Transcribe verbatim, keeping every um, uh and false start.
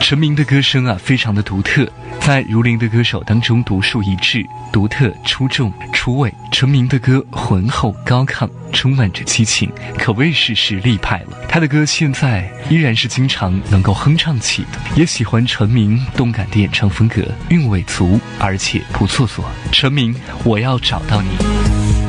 陈明的歌声啊，非常的独特，在如林的歌手当中独树一帜，独特出众出位。陈明的歌浑厚高亢，充满着激情，可谓是实力派了。他的歌现在依然是经常能够哼唱起的，也喜欢陈明动感的演唱风格，韵味足，而且不做作。陈明，我要找到你。